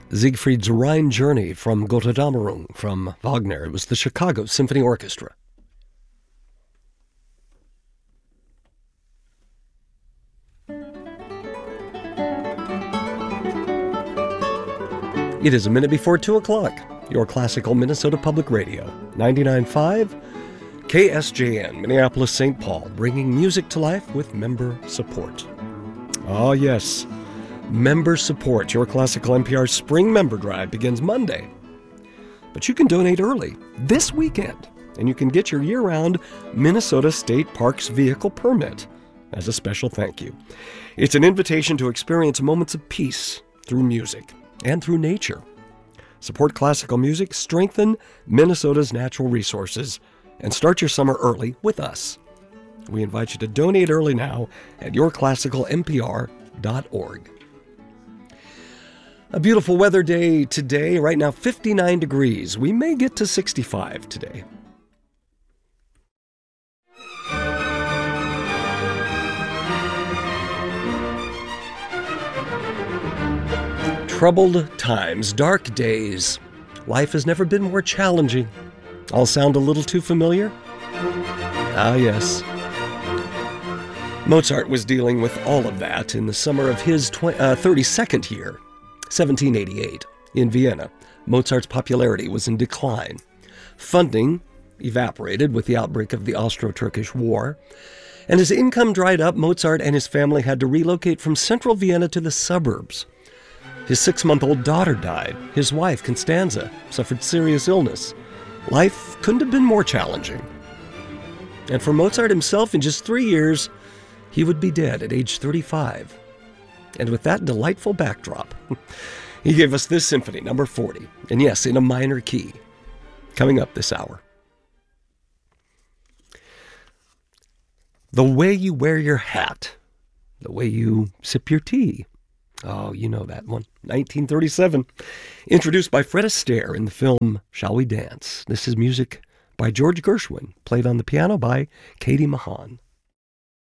Siegfried's Rhine Journey from Götterdämmerung from Wagner. It was the Chicago Symphony Orchestra. It is a minute before 2 o'clock. Your classical Minnesota Public Radio, 99.5 KSJN, Minneapolis, St. Paul, bringing music to life with member support. Oh, yes. Member support. Your classical NPR Spring Member Drive begins Monday. But you can donate early this weekend, and you can get your year-round Minnesota State Parks vehicle permit as a special thank you. It's an invitation to experience moments of peace through music and through nature. Support classical music, strengthen Minnesota's natural resources, and start your summer early with us. We invite you to donate early now at yourclassicalnpr.org. A beautiful weather day today. Right now, 59 degrees. We may get to 65 today. Troubled times, dark days. Life has never been more challenging. All sound a little too familiar? Ah, yes. Mozart was dealing with all of that in the summer of his 32nd year. 1788. In Vienna, Mozart's popularity was in decline. Funding evaporated with the outbreak of the Austro-Turkish War, and as income dried up, Mozart and his family had to relocate from central Vienna to the suburbs. His 6-month-old daughter died. His wife, Constanza, suffered serious illness. Life couldn't have been more challenging. And for Mozart himself, in just 3 years, he would be dead at age 35. And with that delightful backdrop, he gave us this symphony, number 40, and yes, in a minor key, coming up this hour. The way you wear your hat, the way you sip your tea. Oh, you know that one. 1937, introduced by Fred Astaire in the film Shall We Dance? This is music by George Gershwin, played on the piano by Katie Mahan.